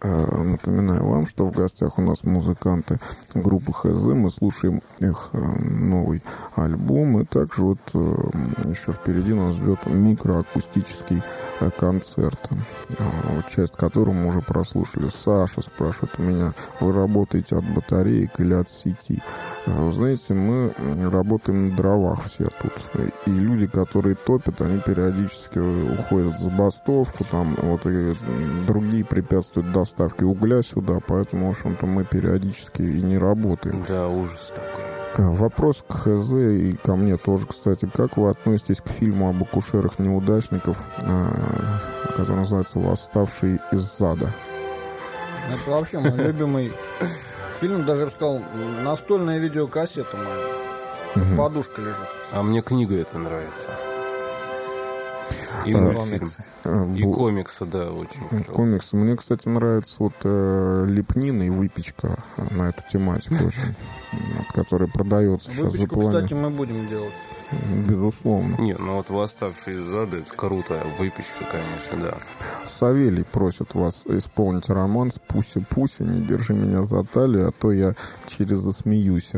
Напоминаю вам, что в гостях у нас музыканты группы ХЗ. Мы слушаем их новый альбом. И также вот еще впереди нас ждет микроакустический концерт, часть которого мы уже прослушали. Саша спрашивает у меня: вы работаете от батареек или от сети? Вы знаете, мы работаем на дровах все тут. И люди, которые топят, они периодически уходят в забастовку, там вот, и другие препятствуют доставке угля сюда, поэтому, в общем-то, мы периодически и не работаем. Да, ужас такой. Вопрос к ХЗ и ко мне тоже, кстати. Как вы относитесь к фильму об акушерах-неудачников, который называется «Восставший из ада»? Это вообще мой любимый фильм, даже я бы сказал, настольная видеокассета моя. Подушка лежит. А мне книга эта нравится. И мультфильм. И комиксы, да, очень. Комиксы. Мне, кстати, нравится вот лепнина и выпечка на эту тематику очень, которая продается сейчас за Выпечку, кстати, мы будем делать. Безусловно. Не, ну вот «Восставший из ада» — это круто. Выпечка, конечно, да. Савелий просит вас исполнить романс «Пуся-пуся, не держи меня за талию, а то я через засмеюсь».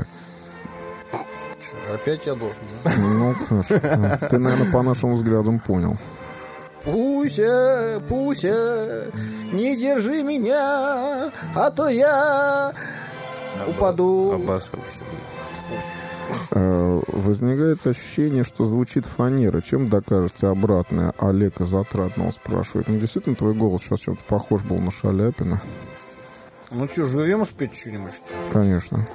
Опять я должен, да? Ну, ты, наверное, по нашим взглядам понял. Пуся, Пуся, не держи меня, а то я упаду. Обоссался. Возникает ощущение, что звучит фанера. Чем докажете обратное? Олег из Отрадного спрашивает. Ну, действительно, твой голос сейчас чем-то похож был на Шаляпина. Ну что, живем спеть что-нибудь? Конечно.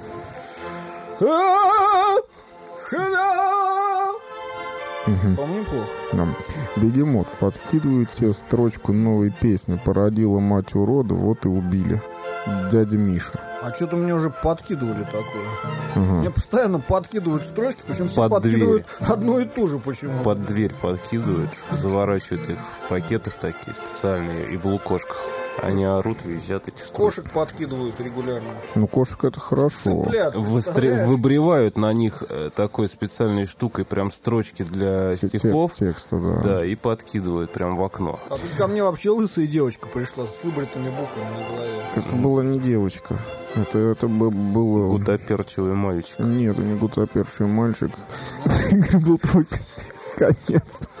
По-моему, плохо. Да. Бегемот, подкидываете строчку новой песни. Породила мать урода, вот и убили. Дядя Миша. А что-то мне уже подкидывали такое. Ага. Мне постоянно подкидывают строчки, причем все Под подкидывают одно и то же почему-то. Под дверь подкидывают, заворачивают их в пакетах такие специальные и в лукошках. Они орут, визжат эти строчки. Кошек подкидывают регулярно. Ну, кошек это хорошо. Цыплят, представляешь? Выбривают на них такой специальной штукой прям строчки для стихов. Текста, да. Да, и подкидывают прям в окно. А тут ко мне вообще лысая девочка пришла с выбритыми буквами на голове. Это была не девочка. Это было... Гутоперчивый мальчик. Нет, это не гутоперчивый мальчик. Это был твой конец.